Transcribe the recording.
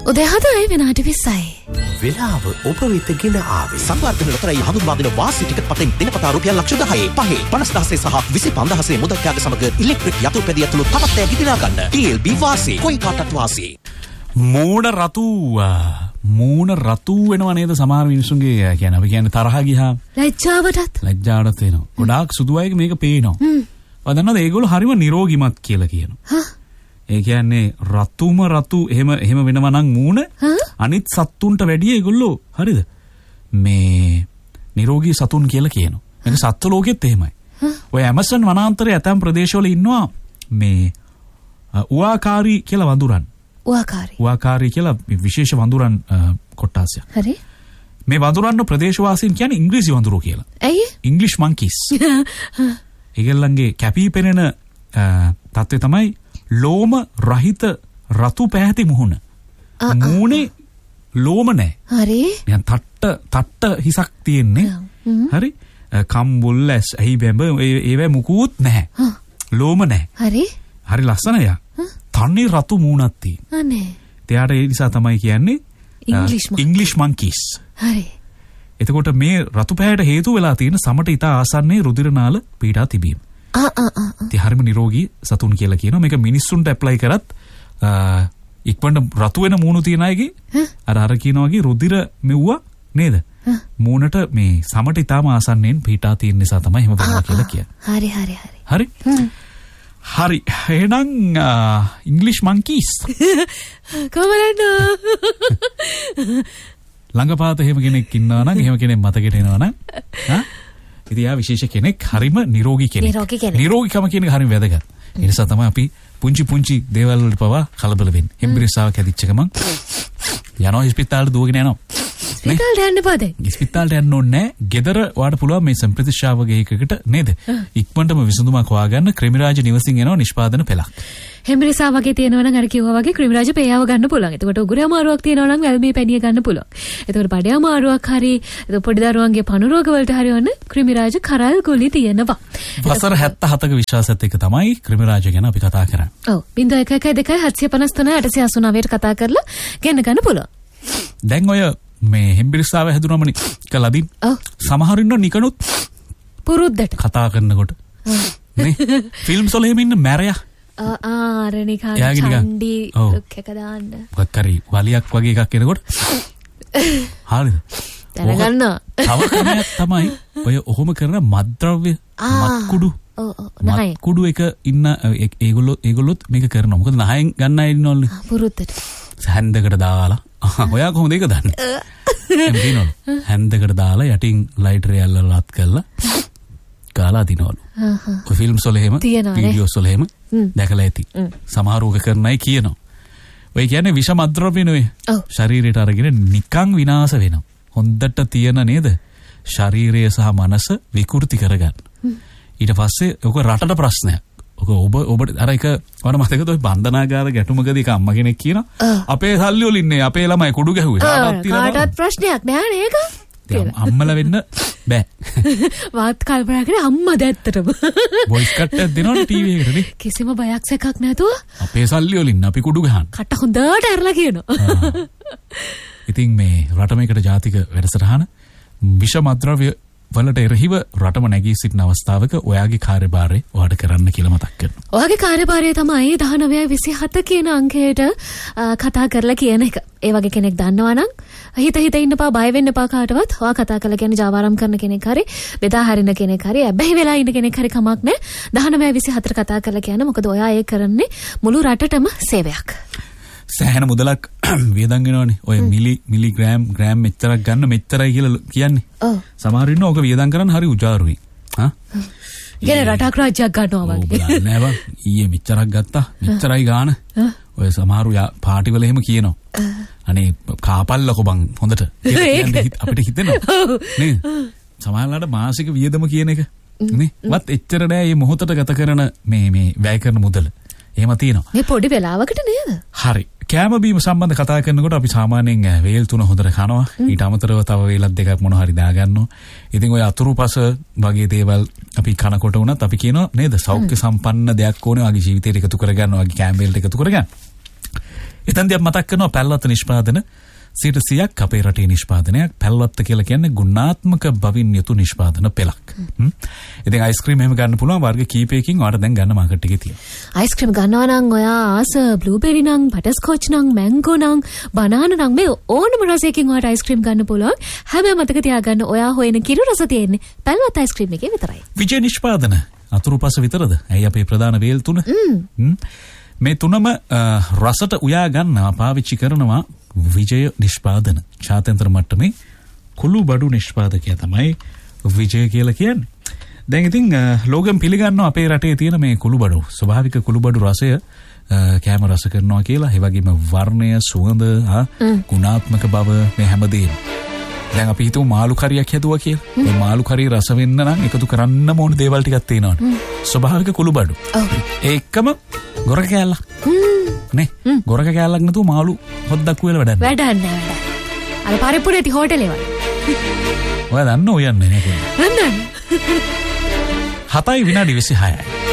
උදේ 7යි විනාඩි 20යි. වෙලාව ඔබ වෙත ගෙන ආවේ සංවර්ධන ලොතරැයි හඳුන්වා දෙන වාසි ටිකට් පතෙන් දිනපතා රුපියල් ලක්ෂ 10 5 50000 සහ 25000 මුදල් ත්‍යාග සමග ඉලෙක්ට්‍රික් යතුරුපැදිය ඇතුළු තවත් ඇය දිනා ගන්න. TLB වාසි කොයි කාටත් වාසි. මූණ රතු වෙනව නේද සමහර මිනිස්සුන්ගේ කියන්නේ අපි කියන්නේ තරහ ගියාම ලැජ්ජාවටත් වෙනවා. ගොඩාක් සුදු අයක මේක පේනවා. වදන්නද ඒගොල්ලෝ හරිම නිරෝගිමත් කියලා කියනවා. ඒ කියන්නේ රතු එහෙම වෙනවා නම් මූණ අනිත් සත්තුන්ට වැඩිය ඒගොල්ලෝ හරිද මේ නිරෝගී සතුන් කියලා කියනවා. ඒක සත්ත්ව ලෝකෙත් එහෙමයි. ඔය ඇමසන් වනාන්තරයේ ඇතැම් ප්‍රදේශවල ඉන්නවා මේ උවාකාරී කියලා වඳුරන්. උවාකාරී කියලා විශේෂ වඳුරන් කොට්ටාසයක්. හරි. මේ වඳුරන්ව ප්‍රදේශවාසීන් කියන්නේ ඉංග්‍රීසි වඳුරෝ කියලා. ඇයි? English monkeys. ඒගොල්ලන්ගේ කැපී පෙනෙන තත්ත්වය තමයි ලෝම රහිත රතු පැහැති මුහුණ. මූණේ ලෝම නැහැ. හරි. නිකන් තට්ට හිසක් තියෙන්නේ. හරි. කම්බුල් ඇස් ඇහි බැඹ ඒවැ මුකුත් නැහැ. ලෝම නැහැ. හරි. හරි ලස්සනයි. තන්නේ රතු මූණක් තියෙන. අනේ. එයාට ඒ නිසා තමයි කියන්නේ ඉංග්ලිෂ් monkeys. හරි. එතකොට මේ රතු පැහැයට හේතු වෙලා තියෙන සමට ඉතා ආසන්නයේ රුධිර නාල පීඩා තිබීම. ඉතින් හරිම නිරෝගී සතුන් කියලා කියනවා. මේක මිනිස්සුන්ට ඇප්ලයි කරත් ඉක්මනට රතු වෙන මූණු තියන අයගේ අර කියනවා වගේ රුධිර මෙව්වා නේද? මූණට මේ සමට ඉතාම ආසන්නයෙන් පීඩා තියෙන නිසා තමයි එහෙම වෙනවා කියලා කියන්නේ. හරි. හරි. එහෙනම් ඉංග්ලිෂ් monkeys. කොහොමද? ළඟපාත එහෙම කෙනෙක් ඉන්නවා නම් එහෙම කෙනෙක් මතකෙට එනවා නම් ඉතින් යා විශේෂ කෙනෙක් හරිම නිරෝගී කෙනෙක්. නිරෝගීකම කියන එක හරිම වැදගත්. ඒ නිසා තමයි අපි පුංචි දේවල් වලට පවා කලබල වෙන්නේ. හෙම්බිරිස්සාවක් හැදිච්ච ගමන් යනවා ඉස්පිතාලට දුවගෙන යනවා. ඉස්පිතාලට යන්න පාදේ. ඉස්පිතාලට යන්න ඕනේ නැහැ. ගෙදර ඔයාලට පුළුවන් මේ සම්ප්‍රතිශාව ගේකකට නේද? ඉක්මනටම විසඳුමක් හොයාගන්න ක්‍රිමිරාජ නිවසින් එනවා නිෂ්පාදන පෙළක්. හෙම්බිරිසා වගේ තියෙනවා නම් අර කිව්වා වගේ ක්‍රිමිරාජ පේයාව ගන්න පුළුවන්. එතකොට උගුරේ අමාරුවක් තියෙනවා නම් වැල්මේ පැණිය ගන්න පුළුවන්. එතකොට බඩේ අමාරුවක් හරි එතකොට පොඩි දරුවන්ගේ පණු රෝග වලට හරි ඔන්න ක්‍රිමිරාජ කරල් ගුලි තියෙනවා. වසර 77ක විශ්වාසයත් එක්ක තමයි ක්‍රිමිරාජ ගැන අපි කතා කරන්නේ. ඔව් 0112 753 කතා කරලා ගෙන්න ගන්න පුළුවන්. දැන් ඔය මේ හෙම්බිරිස්සාව හැදුනමනේ කලදින් සමහර ඉන්න නිකනුත් පුරුද්දට කතා කරනකොට නේ ෆිල්ම්ස් වල එහෙම ඉන්න මැරයා ආරනිකා චන්ඩි එක දාන්න මොකක් හරි වලියක් වගේ එකක් එනකොට හරිද දැනගන්න තව ක්‍රමයක් තමයි ඔය ඔහොම කරන මත්ද්‍රව්‍ය මත්කුඩු එක ඉන්න ඒගොල්ලොත් මේක කරනවා. මොකද නහයෙන් ගන්න අය ඉන්නවලු පුරුද්දට හැන්දකට දාලා ඔයා කොහොමද ඒක දන්නේ? එහෙම දිනවලු. හැන්දකට දාලා යටින් ලයිටර් යල්ලලා ලත් කරලා ගාලා දිනවලු. ඔය ෆිල්ම්ස් වල එහෙම වීඩියෝස් වල එහෙම දැකලා ඇති. සමහරව කරන අය කියනවා. ඔය කියන්නේ විෂ මත්ද්‍රව්‍ය නෙවෙයි. ශරීරයට අරගෙන නිකන් විනාශ වෙනවා. හොඳට තියෙන නේද? ශරීරය සහ මනස විකෘති කරගන්න. ඊට පස්සේ ඔක රටට ප්‍රශ්නයක්. ඔබ අර එක වර මතකද ඔය බන්ධනාගාර ගැටුමකදී එක අම්මා කෙනෙක් කියනවා අපේ සල්ලි වල ඉන්නේ අපේ ළමයි කුඩු ගැහුවේ. කාටවත් ප්‍රශ්නයක් නෑ නේද? අම්මලා වෙන්න බෑ. වාත් කල්පනා කරේ අම්මා දැත්තටම. වොයිස් කට් එකක් දෙනවනේ ටීවී එකට නේ. කිසිම බයක් සැකක් නැතුව අපේ සල්ලි වල ඉන්න අපි කුඩු ගහන්න. කට හොඳට ඇරලා කියනවා. ඉතින් මේ රටමේකට ජාතික වැඩසටහන විෂ මත්ද්‍රව්‍ය වලට එරෙහිව රටම නැගී සිටින අවස්ථාවක ඔයාගේ කාර්යභාරය ඔයාට කරන්න කියලා මතක් කරනවා. ඔයාගේ කාර්යභාරය තමයි 1927 කියන අංකයට කතා කරලා කියන එක. ඒ වගේ කෙනෙක් දන්නවා නම් හිත ඉන්නපා බය වෙන්න එපා කාටවත්. ඔයා කතා කරලා කියන්නේ ජාවාරම් කරන කෙනෙක් හරි බෙදා හරින කෙනෙක් හරි ඇබ්බැහි වෙලා ඉන්න කෙනෙක් හරි කමක් නැහැ. 1924 කතා කරලා කියන්නේ මොකද ඔයා ඒ කරන්නේ මුළු රටටම සේවයක්. සෑහෙන මුදලක් වියදම් වෙනවනේ. ඔය මිලිග්‍රෑම් ග්‍රෑම් මෙච්චරක් ගන්න මෙච්චරයි කියලා කියන්නේ. සමහර ඉන්න ඕක වියදම් කරන්න හරි උජාරුයි. ඉතින් රටක් රාජ්‍යයක් ගන්නවා වගේ. නෑ බං ඊයේ මෙච්චරක් ගත්තා මෙච්චරයි ගාන. ඔය සමහරු පාටි වල එහෙම කියනවා. අනේ කාපල්ලකෝ බං හොඳට අපිට හිතෙනවා. නේ සමහරලාට මාසික වියදම කියන එක නේ වත් එච්චර නෑ මේ මොහොතට ගත කරන මේ වැය කරන මුදල. එහෙම තියෙනවා. මේ පොඩි වෙලාවකට නේද? හරි. කෑම බීම සම්බන්ධ කතා කරනකොට අපි සාමාන්‍යයෙන් වේල් 3 හොඳට කනවා. ඊට අමතරව තව වේලක් දෙකක් මොන හරි දාගන්නවා. ඉතින් ඔය අතුරුපස වගේ දේවල් අපි කනකොට වුණත් අපි කියනවා නේද? සෞඛ්‍ය සම්පන්න දෙයක් ඕනේ වගේ ජීවිතේට එකතු කරගන්න වගේ කෑම වේල්ට එකතු කරගන්න. එතෙන්දී අපි මතක් කරනවා පැල්වත්ත නිෂ්පාදන 100ක් අපේ රටේ නිෂ්පාදනයක්. පැල්වත්ත කියලා කියන්නේ ගුණාත්මක බවින් යුතු නිෂ්පාදන පෙළක්. ඉතින් අයිස්ක්‍රීම් එහෙම ගන්න පුළුවන් වර්ග කීපයකින් ඔයාලට දැන් ගන්න මාකට් එකේ තියෙනවා. අයිස්ක්‍රීම් ගන්නවා නම් ඔයා ආස බ්ලූබෙරි නම් බටර්ස්කොච් නම් මැංගෝ නම් බනානා නම් මේ ඕනම රසයකින් ඔයාලට අයිස්ක්‍රීම් ගන්න පුළුවන්. හැබැයි මතක තියාගන්න ඔයා හොයන කිරි රස තියෙන්නේ පැල්වත් අයිස්ක්‍රීම් එකේ විතරයි. විජය නිෂ්පාදන අතුරුපස විතරද? ඇයි අපේ ප්‍රධාන වේල් තුන? මේ තුනම රසට උයා ගන්නවා පාවිච්චි කරනවා විජය නිෂ්පාදන. ජාත්‍යන්තර මට්ටමේ කුළු බඩු නිෂ්පාදකයා තමයි විජය කියලා කියන්නේ. දැන් ඉතින් ලෝගම් පිළිගන්නවා අපේ රටේ තියෙන මේ කුළු බඩු ස්වභාවික කුළු බඩු රසය කැම රස කරනවා කියලා. ඒ වගේම වර්ණය, සුවඳ, ගුණාත්මක බව මේ හැමදේම. දැන් අපි හිතුව මාළු කරියක් හැදුවා කියලා. මේ මාළු කරිය රස වෙන්න නම් එකතු කරන්න ඕන දේවල් ටිකක් තියෙනවනේ. ස්වභාවික කුළු බඩු. ඒකම ගොරක කෑල්ලක්. නේ ගොරක කෑල්ලක් නැතුව මාළු හොද්දක් වෙලා වැඩක් නෑ. අර පරිප්පුරේ ති හෝටලේ වල. ඔයා දන්නව යන්නේ නේ කොහොමද? දන්නවද? 7:26